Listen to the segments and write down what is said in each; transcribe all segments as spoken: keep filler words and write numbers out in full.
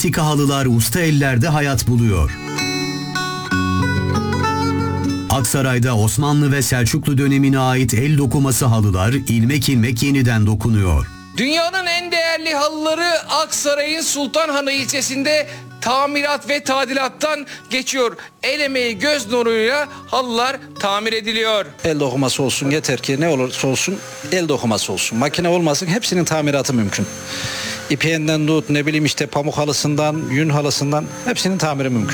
Tika halılar usta ellerde hayat buluyor. Aksaray'da Osmanlı ve Selçuklu dönemine ait el dokuması halılar ilmek ilmek yeniden dokunuyor. Dünyanın en değerli halıları Aksaray'ın Sultanhanı ilçesinde tamirat ve tadilattan geçiyor. El emeği göz nuruyla halılar tamir ediliyor. El dokuması olsun, yeter ki ne olursa olsun el dokuması olsun. Makine olmasın, hepsinin tamiratı mümkün. İpeğinden tut, ne bileyim işte pamuk halısından, yün halısından hepsinin tamiri mümkün.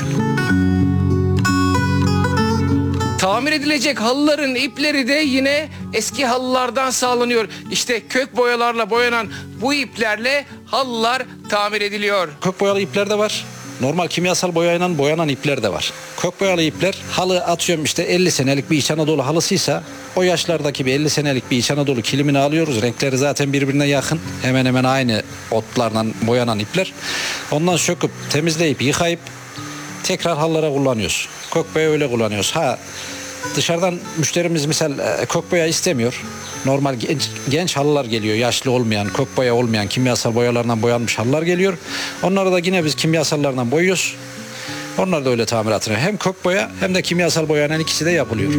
Tamir edilecek halıların ipleri de yine eski halılardan sağlanıyor. İşte kök boyalarla boyanan bu iplerle halılar tamir ediliyor. Kök boyalı ipler de var. Normal kimyasal boyayla boyanan ipler de var. Kök boyalı ipler, halı atıyorum işte elli senelik bir İç Anadolu halısıysa o yaşlardaki bir elli senelik bir İç Anadolu kilimini alıyoruz. Renkleri zaten birbirine yakın. Hemen hemen aynı otlarla boyanan ipler. Ondan söküp, temizleyip, yıkayıp tekrar halılara kullanıyoruz. Kök boya öyle kullanıyoruz. Ha dışarıdan müşterimiz misal kök boya istemiyor. Normal genç, genç halılar geliyor. Yaşlı olmayan, kök boya olmayan, kimyasal boyalardan boyanmış halılar geliyor. Onları da yine biz kimyasallardan boyuyoruz. Onlar da öyle tamiratını. Hem kök boya hem de kimyasal boyanın ikisi de yapılıyor.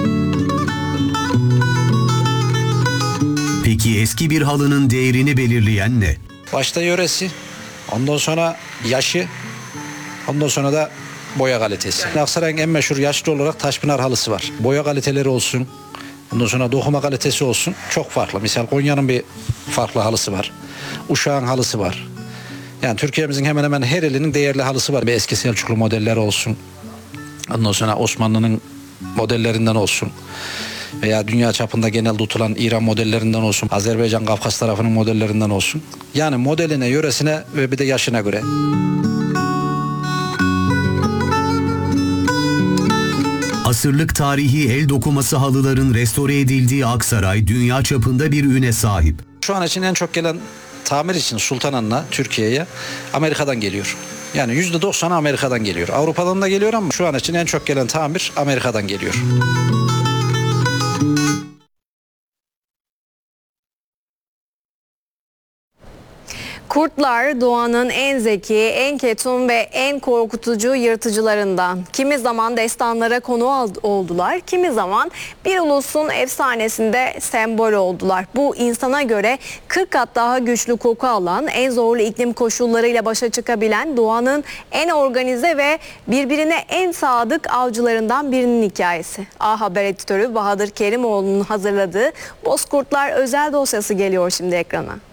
Peki eski bir halının değerini belirleyen ne? Başta yöresi, ondan sonra yaşı, ondan sonra da boya kalitesi. Aksaray'ın en meşhur yaşlı olarak Taşpınar halısı var. Boya kaliteleri olsun, ondan sonra dokuma kalitesi olsun çok farklı. Mesela Konya'nın bir farklı halısı var. Uşak'ın halısı var. Yani Türkiye'mizin hemen hemen her ilinin değerli halısı var. Bir eski Selçuklu modelleri olsun. Ondan sonra Osmanlı'nın modellerinden olsun. Veya dünya çapında genel tutulan İran modellerinden olsun. Azerbaycan, Kafkas tarafının modellerinden olsun. Yani modeline, yöresine ve bir de yaşına göre. Asırlık tarihi el dokuması halıların restore edildiği Aksaray dünya çapında bir üne sahip. Şu an için en çok gelen tamir için Sultanhanı'na, Türkiye'ye Amerika'dan geliyor. Yani yüzde doksanı Amerika'dan geliyor. Avrupa'dan da geliyor ama şu an için en çok gelen tamir Amerika'dan geliyor. Kurtlar doğanın en zeki, en ketum ve en korkutucu yırtıcılarından. Kimi zaman destanlara konu oldular, kimi zaman bir ulusun efsanesinde sembol oldular. Bu insana göre kırk kat daha güçlü koku alan, en zorlu iklim koşullarıyla başa çıkabilen doğanın en organize ve birbirine en sadık avcılarından birinin hikayesi. A Haber editörü Bahadır Kerimoğlu'nun hazırladığı Bozkurtlar özel dosyası geliyor şimdi ekrana.